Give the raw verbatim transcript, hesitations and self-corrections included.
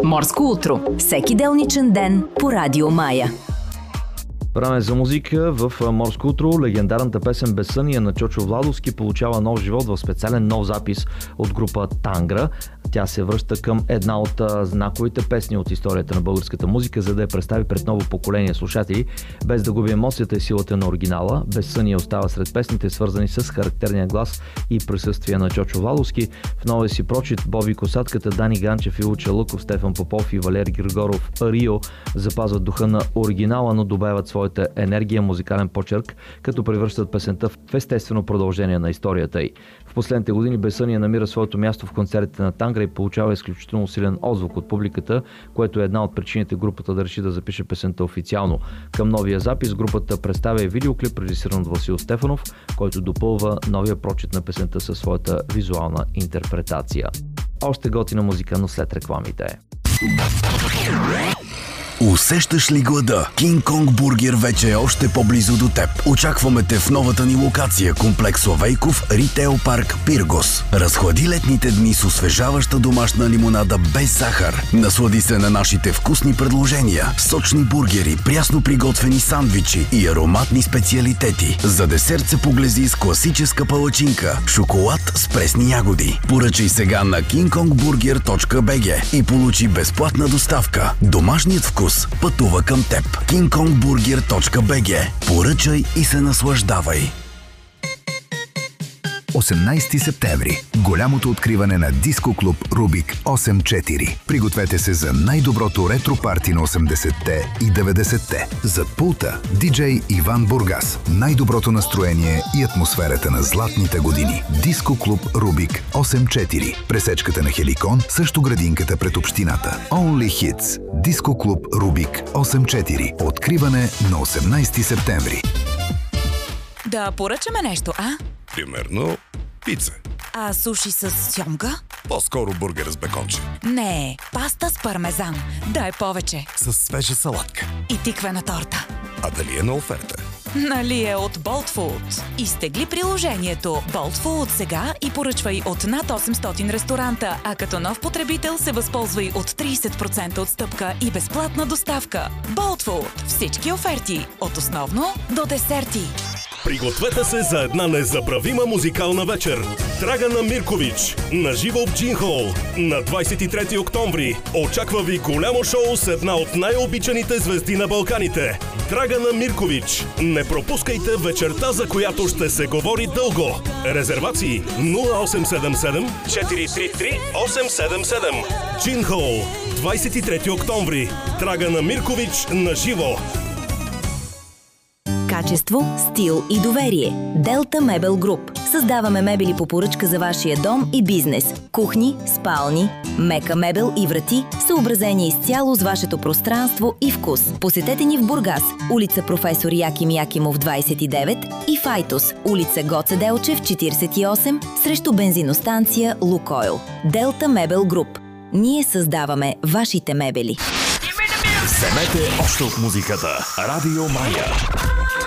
Морско утро. Всеки делничен ден по Радио Мая. Време за музика в Морско утро. Легендарната песен "Безсъние" на Чочо Владовски получава нов живот в специален нов запис от група Тангра. Тя се връща към една от знаковите песни от историята на българската музика, за да я представи пред ново поколение слушатели, без да губи емоцията и силата на оригинала. "Безсъние" остава сред песните, свързани с характерния глас и присъствие на Чочо Владовски. В новия си прочит Боби Косатката, Дани Ганчев, Илча Лъков, Стефан Попов и Валери Григоров Рио запазват духа на оригинала, но добавят своята енергия, музикален почерк, като превръщат песента в естествено продължение на историята й. В последните години "Безсъние" намира своето място в концертите на Тангра и получава изключително силен отзвук от публиката, което е една от причините групата да реши да запише песента официално. Към новия запис групата представя и видеоклип, режисиран от Васил Стефанов, който допълва новия прочит на песента със своята визуална интерпретация. Още готина музика, но след рекламите. Усещаш ли глада? Кинг Конг Бургер вече е още по-близо до теб. Очакваме те в новата ни локация, комплекс Славейков, Ритейл парк Пиргос. Разхлади летните дни с освежаваща домашна лимонада без захар. Наслади се на нашите вкусни предложения, сочни бургери, прясно приготвени сандвичи и ароматни специалитети. За десерт се поглези с класическа палачинка, шоколад с пресни ягоди. Поръчай сега на кинг конг бургер точка би джи и получи безплатна доставка. Домашният вкус пътува към теб. кинг конг бургер точка би джи. Поръчай и се наслаждавай. осемнайсети септември. Голямото откриване на диско клуб Рубик осем четири. Пригответе се за най-доброто ретро парти на осемдесетте и деветдесетте. Зад пулта диджей Иван Бургас. Най-доброто настроение и атмосферата на златните години. Диско клуб Рубик осем четири. Пресечката на Хеликон, също градинката пред общината. Only Hits. Диско клуб Рубик осем четири. Откриване на осемнайсети септември. Да поръчаме нещо, а? Примерно пица. А суши с сьомга? По-скоро бургер с беконче. Не, паста с пармезан. Дай повече. С свежа салатка. И тиквена торта. А дали е на оферта? Нали е от Bolt Food. Изтегли приложението Bolt Food сега и поръчвай от над осемстотин ресторанта, а като нов потребител се възползвай от трийсет процента отстъпка и безплатна доставка. Bolt Food. Всички оферти. От основно до десерти. Пригответе се за една незабравима музикална вечер. Драгана Миркович на живо в Джин Хол на двайсет и трети октомври. Очаква ви голямо шоу с една от най-обичаните звезди на Балканите. Драгана Миркович. Не пропускайте вечерта, за която ще се говори дълго. Резервации нула осем седем седем четири три три осем седем седем. Джин Хол, двайсет и трети октомври. Драгана Миркович на живо. Качество, стил и доверие. Delta Мебел Груп. Създаваме мебели по поръчка за вашия дом и бизнес. Кухни, спални, мека мебел и врати, съобразени изцяло с вашето пространство и вкус. Посетете ни в Бургас, улица Професор Яким Якимов двайсет и девет и в Айтос, улица Гоце Делчев четирийсет и осем, срещу бензиностанция Лукойл. Delta Мебел Груп. Ние създаваме вашите мебели. Вземете още от музиката. Радио Мая.